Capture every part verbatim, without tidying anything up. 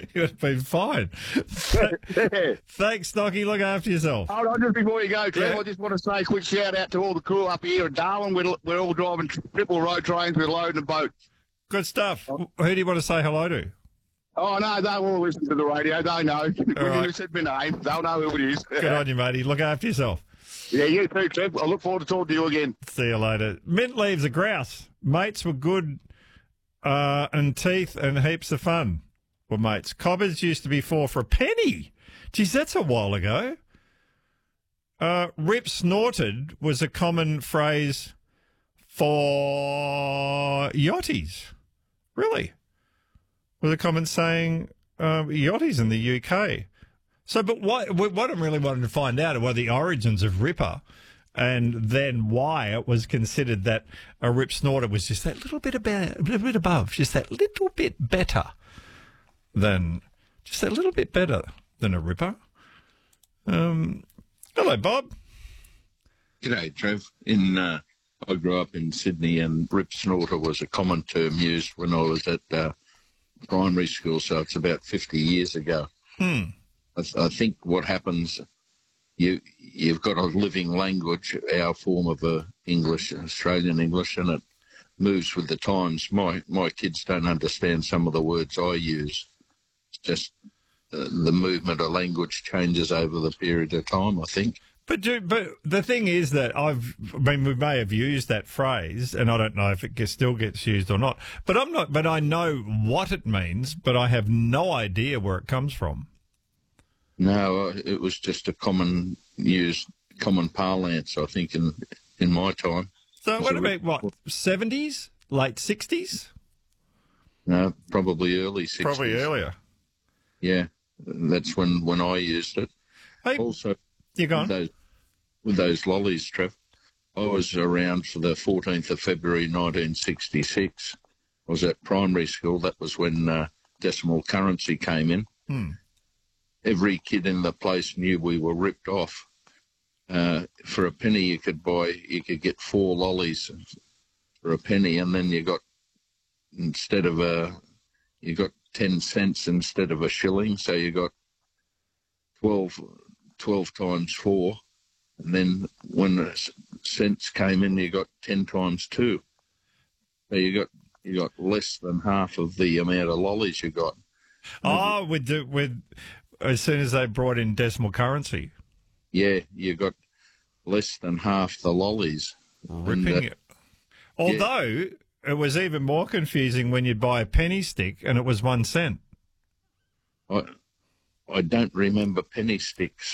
You'd have been fine. Yeah. Thanks, Stocky. Look after yourself. Hold on, just before you go, Trev, Yeah. I just want to say a quick shout out to all the crew up here in Darwin. We're, we're all driving triple road trains. We're loading a boat. Good stuff. Who do you want to say hello to? Oh, no, they all listen to the radio. They know. When right. you said my name, they'll know who it is. Good on you, matey. Look after yourself. Yeah, you too, Trev. I look forward to talking to you again. See you later. Mint leaves a grouse. Mates were good uh, and teeth and heaps of fun. Well, mates, cobbers used to be four for a penny. Geez, that's a while ago. Uh, rip snorted was a common phrase for yachties. Really? Was a common saying uh, yachties in the U K. So, but what, what I'm really wanting to find out are the origins of Ripper and then why it was considered that a rip snorter was just that little bit, about, a little bit above, just that little bit better than, just a little bit better than a ripper. Um, hello, Bob. G'day, Trev. In uh, I grew up in Sydney, and rip snorter was a common term used when I was at uh, primary school, so it's about fifty years ago. Hmm. I, th- I think what happens, you, you've got a living language, our form of uh, English, Australian English, and it moves with the times. My, my kids don't understand some of the words I use. It's just uh, the movement of language changes over the period of time, I think. But do, but the thing is that I've, I mean, we may have used that phrase, and I don't know if it gets, still gets used or not. But I'm not. But I know what it means, but I have no idea where it comes from. No, it was just a common used, common parlance, I think, in in my time. So what about what seventies, late sixties? No, probably early sixties. Probably earlier. Yeah, that's when, when I used it. Hey, also, you gone? With those, with those lollies, Trev, I was around for the fourteenth of February nineteen sixty-six. I was at primary school. That was when uh, decimal currency came in. Hmm. Every kid in the place knew we were ripped off. Uh, for a penny, you could buy, you could get four lollies for a penny, and then you got, instead of a, you got ten cents instead of a shilling, so you got twelve, twelve times four, and then when the cents came in, you got ten times two. So you got you got less than half of the amount of lollies you got. Oh, with the, with as soon as they brought in decimal currency. Yeah, you got less than half the lollies. Ripping And, uh, it. Although it was even more confusing when you'd buy a penny stick and it was one cent. I, I don't remember penny sticks.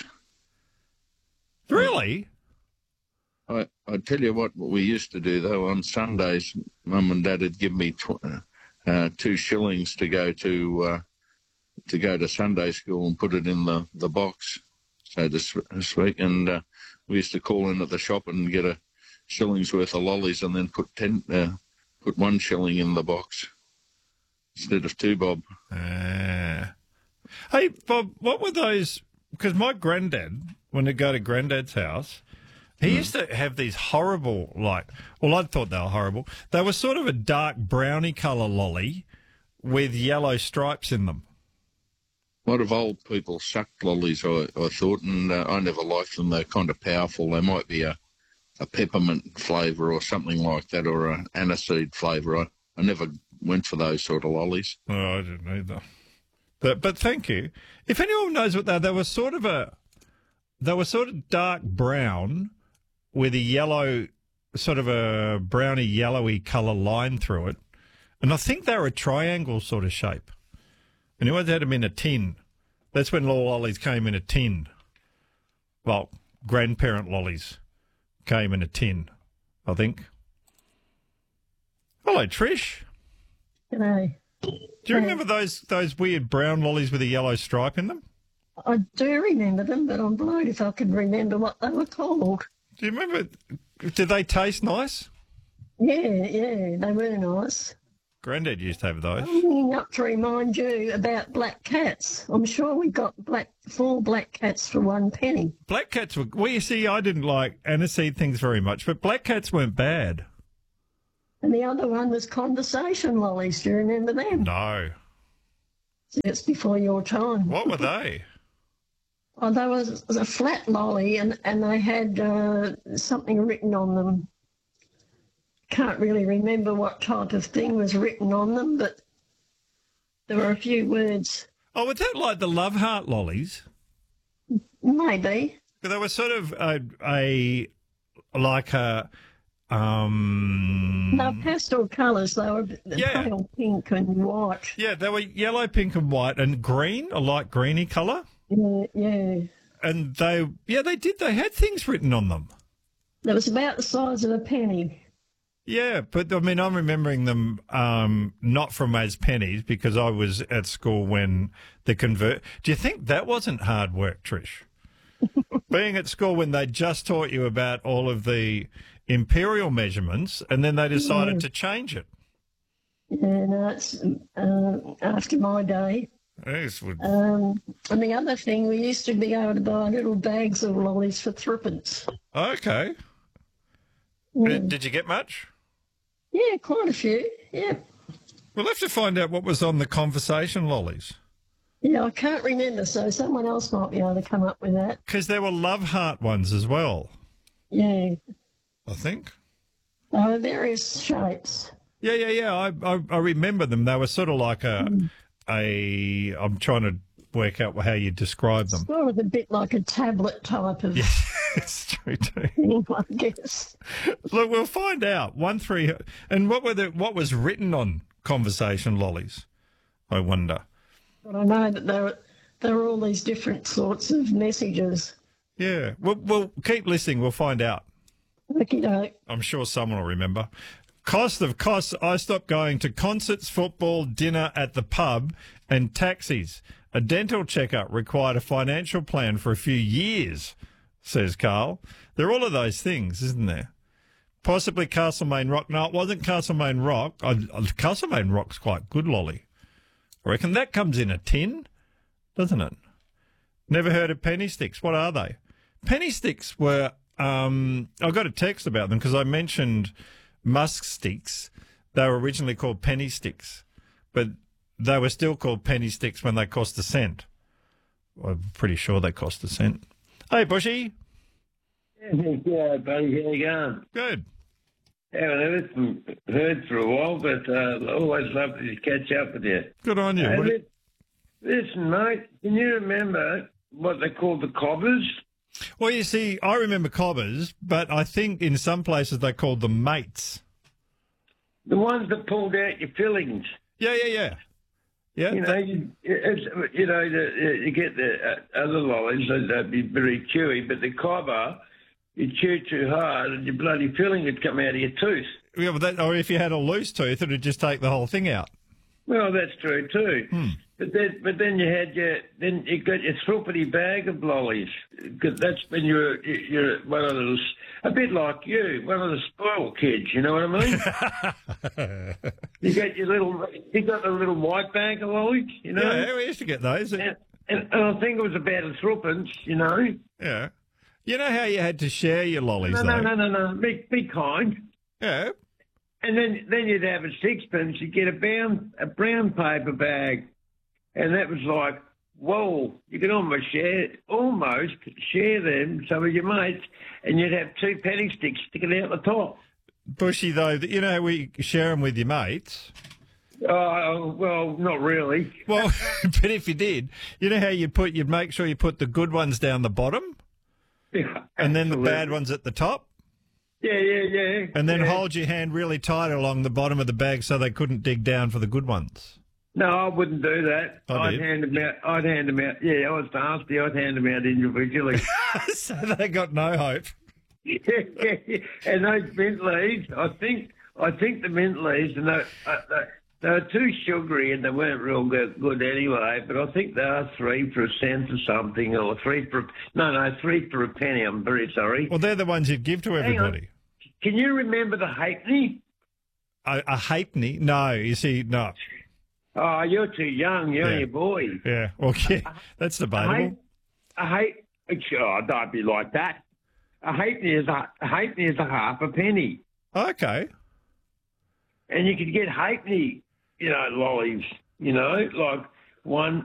Really? I, I tell you what, what we used to do, though, on Sundays, Mum and Dad would give me tw- uh, two shillings to go to uh, to go to Sunday school and put it in the, the box, so to speak. And uh, we used to call in at the shop and get a shilling's worth of lollies and then put ten, uh, put one shilling in the box instead of two bob. Uh, hey, Bob, what were those? Because my granddad, when I'd go to Granddad's house, he Mm. used to have these horrible, like, well, I thought they were horrible. They were sort of a dark browny colour lolly with yellow stripes in them. A lot of old people sucked lollies, I, I thought, and uh, I never liked them. They're kind of powerful. They might be a, a peppermint flavour or something like that, or an aniseed flavour. I, I never went for those sort of lollies. Oh, I didn't either. But but thank you. If anyone knows what they they were sort of a they were sort of dark brown with a yellow, sort of a browny yellowy colour line through it, and I think they were a triangle sort of shape. And you always had them in a tin. That's when lollies came in a tin. Well, grandparent lollies came in a tin, I think. Hello, Trish. G'day. Do you remember those those weird brown lollies with a yellow stripe in them? I do remember them, but I'm blowed if I can remember what they were called. Do you remember? Did they taste nice? Yeah, yeah, they were nice. Granddad used to have those. I'm ringing up to remind you about black cats. I'm sure we got black four black cats for one penny. Black cats were. Well, you see, I didn't like aniseed things very much, but black cats weren't bad. And the other one was conversation lollies. Do you remember them? No. See, it's before your time. What were they? Oh, there was a flat lolly, and, and they had uh, something written on them. Can't really remember what type of thing was written on them, but there were a few words. Oh, was that like the Love Heart lollies? Maybe. They were sort of a, a like a um. No, pastel colours. They were Yeah. pale pink and white. Yeah, they were yellow, pink, and white, and green, a light greeny colour. Yeah, yeah. And they, yeah, they did. They had things written on them. It was about the size of a penny. Yeah, but I mean, I'm remembering them um, not from as pennies because I was at school when the convert. Do you think that wasn't hard work, Trish? Being at school when they just taught you about all of the imperial measurements and then they decided Yeah. to change it. Yeah, no, it's uh, after my day. Yes, would- Um, and the other thing, we used to be able to buy little bags of lollies for threepence. Okay. Yeah, Did you get much? yeah, quite a few. Yeah, We'll have to find out what was on the conversation lollies. yeah. I can't remember, so someone else might be able to come up with that. Because there were love heart ones as well, Yeah, I think. they were various shapes. Yeah, yeah, yeah. I, I, I remember them. They were sort of like a, a. I'm trying to work out how you describe them. Sort of a bit like a tablet type of It's true too. thing, I guess. Look, we'll find out. One three. And what were the what was written on conversation lollies? I wonder. But I know that there were, there were all these different sorts of messages. Yeah. We'll, we'll keep listening. We'll find out. Okey doke. I'm sure someone will remember. Cost of costs. I stopped going to concerts, football, dinner at the pub, and taxis. A dental checkup required a financial plan for a few years, says Carl. There are all of those things, isn't there? Possibly Castlemaine Rock. No, it wasn't Castlemaine Rock. I, Castlemaine Rock's quite good, lolly. I reckon that comes in a tin, doesn't it? Never heard of penny sticks. What are they? Penny sticks were. Um, I got a text about them because I mentioned musk sticks. They were originally called penny sticks, but they were still called penny sticks when they cost a cent. I'm pretty sure they cost a cent. Hey, Bushy. Yeah, buddy, how you going? Good. Haven't heard, from, heard for a while, but uh, always love to catch up with you. Good on you. Hey, What- li- listen, mate, can you remember what they called the cobbers? Well, you see, I remember cobbers, but I think in some places they called them mates. The ones that pulled out your fillings. Yeah, yeah, yeah. Yeah, You know, that- you, it's, you know, the, you get the uh, other lollies, they'd they'd be very chewy, but the cobber, you chew too hard and your bloody filling would come out of your tooth. yeah, but that, or if you had a loose tooth, it would just take the whole thing out. Well, that's true too. Hmm. But then, but then you had your, then you got your thruppity bag of lollies. 'Cause that's when you're, you're one of those, a bit like you, one of the spoiled kids. You know what I mean? you got your little, you got the little white bag of lollies. You know, Yeah, we used to get those. and, and, and I think it was about a threepence. You know. Yeah. You know how you had to share your lollies, No, though? no, no, no, no. Be, be kind. Yeah. And then, then you'd have a sixpence. You'd get a brown, a brown paper bag, and that was like, whoa! You could almost share, almost share them some of your mates, and you'd have two penny sticks sticking out the top. Bushy, though, you know how we share them with your mates? Oh, well, not really. Well, but if you did, you know how you put, you'd make sure you put the good ones down the bottom Yeah, and then the absolutely. bad ones at the top? Yeah, yeah, yeah. And then yeah. hold your hand really tight along the bottom of the bag so they couldn't dig down for the good ones. No, I wouldn't do that. I I'd did. hand them out. I'd hand them out. Yeah, I was nasty. I'd hand them out individually. So they got no hope. yeah, yeah, yeah. And those mint leaves, I think, I think the mint leaves, and they, uh, they, they were too sugary and they weren't real good, good anyway. But I think they are three for a cent or something, or three for no, no, three for a penny. I'm very sorry. Well, they're the ones you'd give to Hang on. everybody. Can you remember the halfpenny? A, a halfpenny? No, you see, no. Oh, you're too young. You're Yeah. only a boy. Yeah, well, yeah, that's A debatable. half, a half, oh, don't be like that. A halfpenny is a, a halfpenny is a half a penny. Okay. And you could get halfpenny, you know, lollies, you know, like one